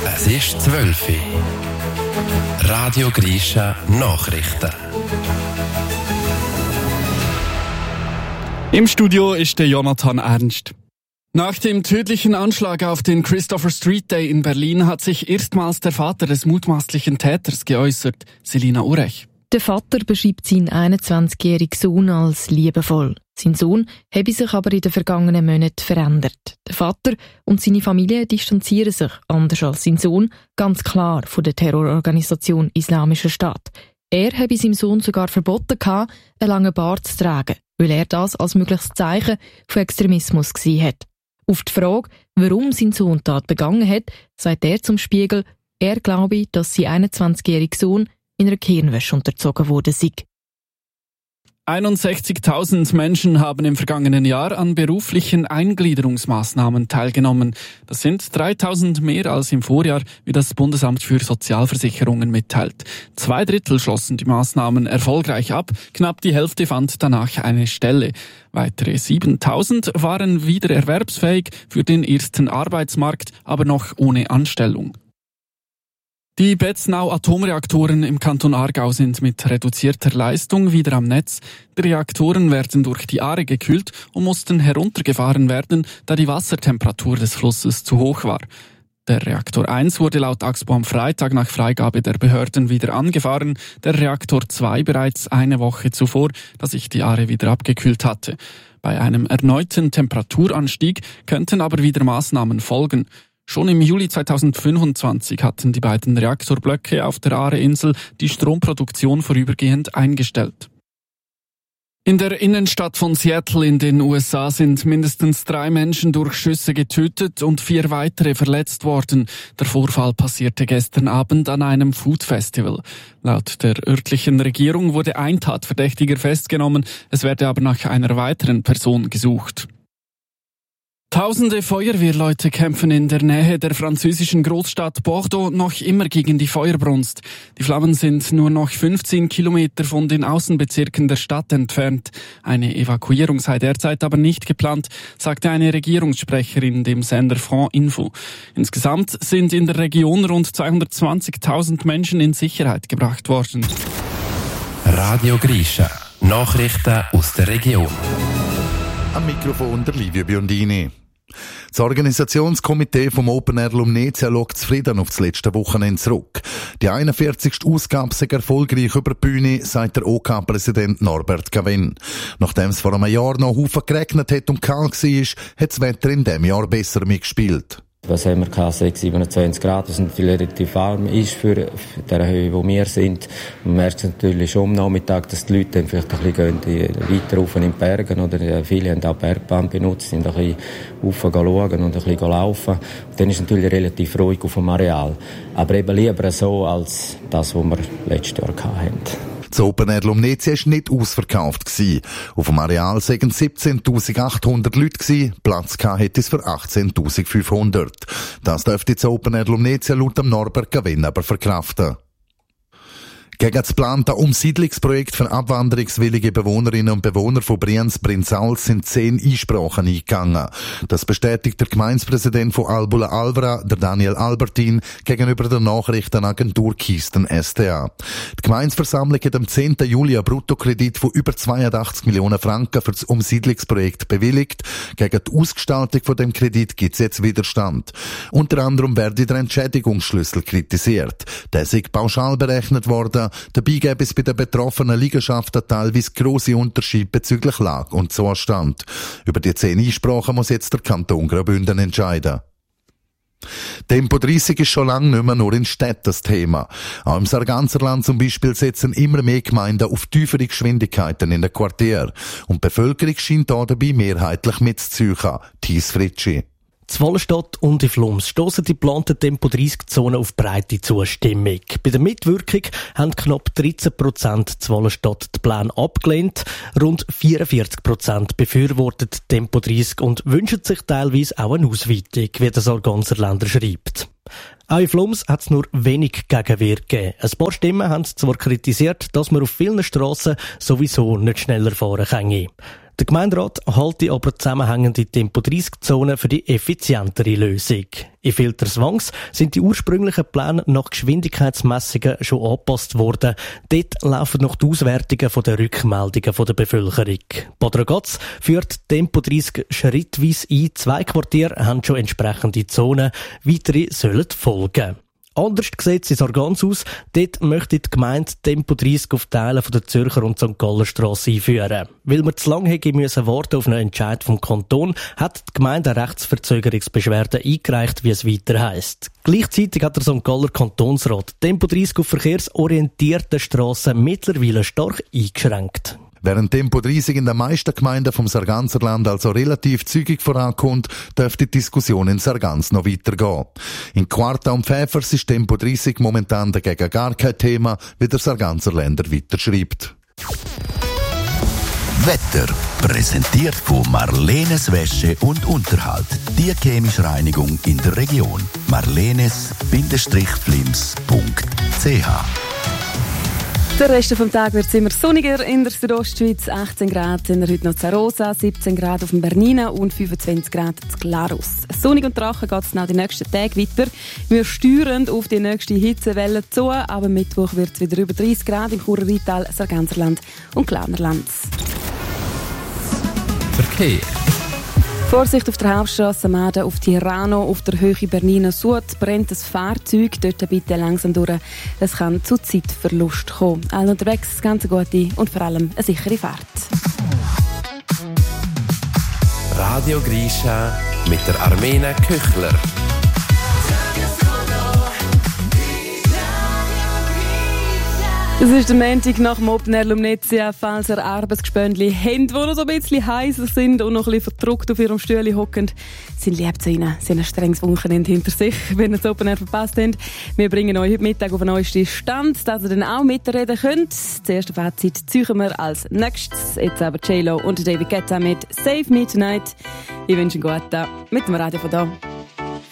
Es ist 12 Uhr. Radio Grisha Nachrichten. Im Studio ist der Jonathan Ernst. Nach dem tödlichen Anschlag auf den Christopher Street Day in Berlin hat sich erstmals der Vater des mutmaßlichen Täters geäußert, Selina Urech. Der Vater beschreibt seinen 21-jährigen Sohn als liebevoll. Sein Sohn habe sich aber in den vergangenen Monaten verändert. Der Vater und seine Familie distanzieren sich, anders als sein Sohn, ganz klar von der Terrororganisation Islamischer Staat. Er habe seinem Sohn sogar verboten, einen langen Bart zu tragen, weil er das als mögliches Zeichen von Extremismus gesehen hat. Auf die Frage, warum sein Sohn die Tat begangen hat, sagt er zum Spiegel, er glaube, dass sein 21-jähriger Sohn in einer Gehirnwäsche unterzogen wurde sei. 61.000 Menschen haben im vergangenen Jahr an beruflichen Eingliederungsmaßnahmen teilgenommen. Das sind 3.000 mehr als im Vorjahr, wie das Bundesamt für Sozialversicherungen mitteilt. 2/3 schlossen die Maßnahmen erfolgreich ab, knapp die Hälfte fand danach eine Stelle. Weitere 7.000 waren wieder erwerbsfähig für den ersten Arbeitsmarkt, aber noch ohne Anstellung. Die Betznau-Atomreaktoren im Kanton Aargau sind mit reduzierter Leistung wieder am Netz. Die Reaktoren werden durch die Aare gekühlt und mussten heruntergefahren werden, da die Wassertemperatur des Flusses zu hoch war. Der Reaktor 1 wurde laut AXPO am Freitag nach Freigabe der Behörden wieder angefahren, der Reaktor 2 bereits eine Woche zuvor, da sich die Aare wieder abgekühlt hatte. Bei einem erneuten Temperaturanstieg könnten aber wieder Maßnahmen folgen. Schon im Juli 2025 hatten die beiden Reaktorblöcke auf der Aare-Insel die Stromproduktion vorübergehend eingestellt. In der Innenstadt von Seattle in den USA sind mindestens 3 Menschen durch Schüsse getötet und 4 weitere verletzt worden. Der Vorfall passierte gestern Abend an einem Food-Festival. Laut der örtlichen Regierung wurde ein Tatverdächtiger festgenommen, es werde aber nach einer weiteren Person gesucht. Tausende Feuerwehrleute kämpfen in der Nähe der französischen Großstadt Bordeaux noch immer gegen die Feuerbrunst. Die Flammen sind nur noch 15 Kilometer von den Außenbezirken der Stadt entfernt. Eine Evakuierung sei derzeit aber nicht geplant, sagte eine Regierungssprecherin dem Sender France Info. Insgesamt sind in der Region rund 220.000 Menschen in Sicherheit gebracht worden. Radio Grisha. Nachrichten aus der Region. Am Mikrofon der Livio Biondini. Das Organisationskomitee vom Open Air Lumnezia schaut zufrieden auf das letzte Wochenende zurück. Die 41. Ausgabe sei erfolgreich über die Bühne, sagt der OK-Präsident Norbert Gavin. Nachdem es vor einem Jahr noch Haufen geregnet hat und kalt war, hat das Wetter in diesem Jahr besser mitgespielt. Was haben wir gehabt? 27 Grad, was natürlich relativ warm ist für die Höhe, wo wir sind. Man merkt natürlich schon am Nachmittag, dass die Leute dann vielleicht ein bisschen gehen, weiter rauf in den Bergen, oder viele haben auch Bergbahn benutzt, sind ein bisschen rauf schauen und ein bisschen laufen. Und dann ist es natürlich relativ ruhig auf dem Areal. Aber eben lieber so, als das, was wir letztes Jahr hatten. Das Open Air Lumnezia war nicht ausverkauft. Auf dem Areal waren 17.800 Leute, Platz hätte es für 18.500. Das dürfte das Open Air Lumnezia laut dem Norbert Gavin aber verkraften. Gegen das geplante Umsiedlungsprojekt für abwanderungswillige Bewohnerinnen und Bewohner von Brienz-Prinzals sind 10 Einsprachen eingegangen. Das bestätigt der Gemeindepräsident von Albula Alvra, der Daniel Albertin, gegenüber der Nachrichtenagentur Kisten STA. Die Gemeindeversammlung hat am 10. Juli einen Bruttokredit von über 82 Millionen Franken für das Umsiedlungsprojekt bewilligt. Gegen die Ausgestaltung von dem Kredit gibt es jetzt Widerstand. Unter anderem werde der Entschädigungsschlüssel kritisiert. Der sei pauschal berechnet worden. Dabei gäbe es bei den betroffenen Liegenschaften teilweise grosse Unterschiede bezüglich Lage und Zustand. Über die 10 Einsprachen muss jetzt der Kanton Graubünden entscheiden. Tempo 30 ist schon lange nicht mehr nur in Städten das Thema. Auch im Sarganserland zum Beispiel setzen immer mehr Gemeinden auf tiefere Geschwindigkeiten in den Quartieren. Und die Bevölkerung scheint da dabei mehrheitlich mitzuziehen. Thies Fritschi. Zwollestadt und in Flums stossen die geplanten Tempo-30-Zonen auf breite Zustimmung. Bei der Mitwirkung haben knapp 13% Zwollestadt die Pläne abgelehnt, rund 44% befürwortet Tempo 30 und wünschen sich teilweise auch eine Ausweitung, wie der Sarganserländer schreibt. Auch in Flums hat es nur wenig Gegenwehr gegeben. Ein paar Stimmen haben zwar kritisiert, dass man auf vielen Strassen sowieso nicht schneller fahren kann. Der Gemeinderat halte aber zusammenhängende Tempo-30-Zonen für die effizientere Lösung. In Filterswangs sind die ursprünglichen Pläne nach Geschwindigkeitsmessungen schon angepasst worden. Dort laufen noch die Auswertungen der Rückmeldungen der Bevölkerung. Bad Ragaz führt Tempo 30 schrittweise ein. 2 Quartiere haben schon entsprechende Zonen. Weitere sollen folgen. Anders sieht es in Sargans aus. Dort möchte die Gemeinde Tempo 30 auf Teilen der Zürcher und St. Galler Strasse einführen. Weil wir zu lange warten müssen auf einen Entscheid vom Kanton, hat die Gemeinde eine Rechtsverzögerungsbeschwerde eingereicht, wie es weiter heisst. Gleichzeitig hat der St. Galler Kantonsrat Tempo 30 auf verkehrsorientierten Strassen mittlerweile stark eingeschränkt. Während Tempo 30 in den meisten Gemeinden vom Sarganserland also relativ zügig vorankommt, dürfte die Diskussion in Sargans noch weitergehen. In Quarta und Pfäfers ist Tempo 30 momentan dagegen gar kein Thema, wie der Sarganserländer weiterschreibt. Wetter präsentiert von Marlenes Wäsche und Unterhalt. Die chemische Reinigung in der Region. marlenes-flims.ch. Der Rest des Tages wird es immer sonniger in der Südostschweiz. 18 Grad sind heute noch in Rosa, 17 Grad auf dem Bernina und 25 Grad in Glarus. Sonnig und trocken geht es nach den nächsten Tagen weiter. Wir steuern auf die nächste Hitzewelle zu, aber Mittwoch wird es wieder über 30 Grad im Churer Rheintal, Sarganserland und Glarnerland. Verkehr. Vorsicht auf der Hauptstrasse Maden auf Tirano, auf der Höhe Bernina Sud brennt ein Fahrzeug. Dort bitte langsam durch. Es kann zu Zeitverlust kommen. Alle unterwegs, das Ganze Gute und vor allem eine sichere Fahrt. Radio Grisha mit der Armena Köchler. Es ist der Montag nach dem Open Air Lumnezia. Falls ihr Arbeitsgespöndli habt, die noch so ein bisschen heiser sind und noch ein bisschen verdruckt auf ihrem Stühle hocken, sind lieb zu ihnen. Sie haben ein strenges Wochenende hinter sich, wenn ihr das Open Air verpasst habt. Wir bringen euch heute Mittag auf den neuesten Stand, dass ihr dann auch mitreden könnt. Das erste Fazit ziehen wir als nächstes. Jetzt aber J-Lo und David Guetta mit Save Me Tonight. Ich wünsche einen guten Tag mit dem Radio von da.